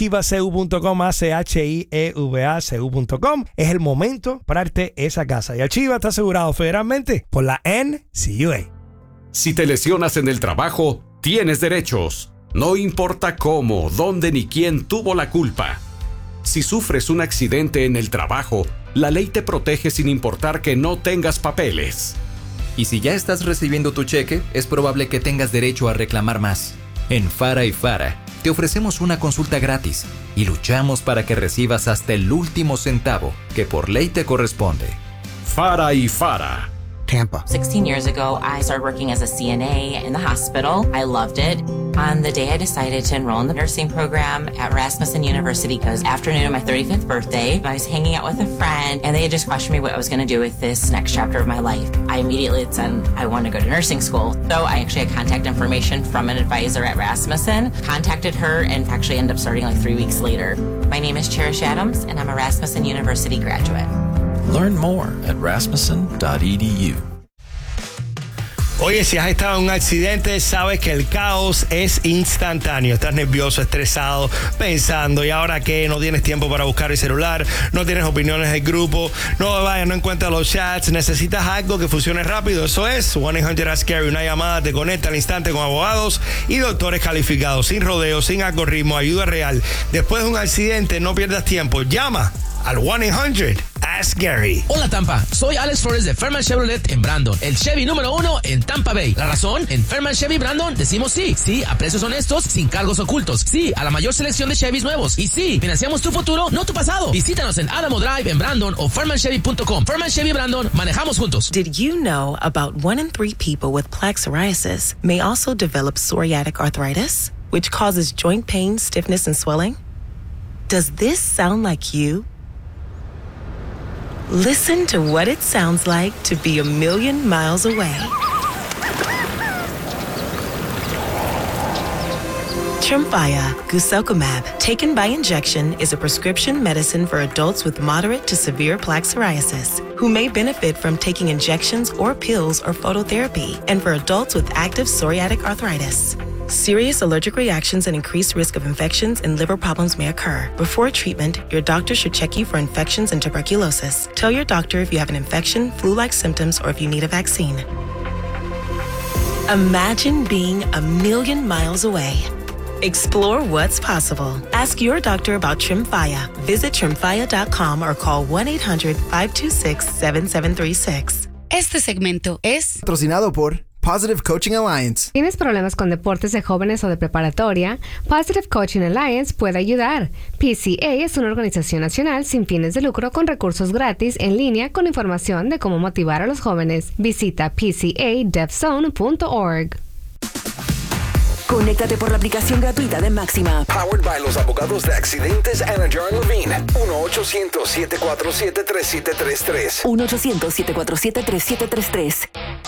archivaceu.com, ACHIEVACU.com. Es el momento para comprarte esa casa. Y Archiva está asegurado federalmente por la NCUA. Si te lesionas en el trabajo, tienes derechos. No importa cómo, dónde ni quién tuvo la culpa. Si sufres un accidente en el trabajo, la ley te protege sin importar que no tengas papeles. Y si ya estás recibiendo tu cheque, es probable que tengas derecho a reclamar más. En Fara y Fara, te ofrecemos una consulta gratis y luchamos para que recibas hasta el último centavo que por ley te corresponde. Fara y Fara. Tampa. 16 years ago, I started working as a CNA in the hospital. I loved it. On the day I decided to enroll in the nursing program at Rasmussen University, because afternoon of my 35th birthday, I was hanging out with a friend, and they had just questioned me what I was going to do with this next chapter of my life. I immediately said I wanted to go to nursing school. So I actually had contact information from an advisor at Rasmussen, contacted her, and actually ended up starting like 3 weeks later. My name is Cherish Adams, and I'm a Rasmussen University graduate. Learn more at rasmussen.edu. Oye, si has estado en un accidente, sabes que el caos es instantáneo. Estás nervioso, estresado, pensando, ¿y ahora qué? No tienes tiempo para buscar el celular, no tienes opiniones del grupo, no encuentras los chats, necesitas algo que funcione rápido. Eso es 1-800-ASK-GARY, una llamada te conecta al instante con abogados y doctores calificados, sin rodeos, sin algoritmo, ayuda real. Después de un accidente, no pierdas tiempo, llama al 1-800-ASK-GARY. Hola Tampa, soy Alex Flores de Fairman Chevrolet en Brandon, el Chevy número 1 en Tampa Bay. La razón, en Fairman Chevy Brandon decimos sí a precios honestos, sin cargos ocultos, sí a la mayor selección de Chevys nuevos y sí, financiamos tu futuro, no tu pasado. Visítanos en Alamo Drive en Brandon o fairmanchevy.com. Fairman Chevy Brandon, manejamos juntos. Did you know about 1 in 3 people with plaque psoriasis may also develop psoriatic arthritis, which causes joint pain, stiffness, and swelling? Does this sound like you? Listen to what it sounds like to be a million miles away. Tremfya guselkumab, taken by injection, is a prescription medicine for adults with moderate to severe plaque psoriasis who may benefit from taking injections or pills or phototherapy, and for adults with active psoriatic arthritis. Serious allergic reactions and increased risk of infections and liver problems may occur. Before treatment, your doctor should check you for infections and tuberculosis. Tell your doctor if you have an infection, flu-like symptoms, or if you need a vaccine. Imagine being a million miles away. Explore what's possible. Ask your doctor about Tremfya. Visit tremfya.com or call 1-800-526-7736. Este segmento es patrocinado por Positive Coaching Alliance. ¿Tienes problemas con deportes de jóvenes o de preparatoria? Positive Coaching Alliance puede ayudar. PCA es una organización nacional sin fines de lucro con recursos gratis en línea con información de cómo motivar a los jóvenes. Visita pcadefzone.org. Conéctate por la aplicación gratuita de Máxima. Powered by los abogados de accidentes Anna John Levine. 1-800-747-3733. 1-800-747-3733.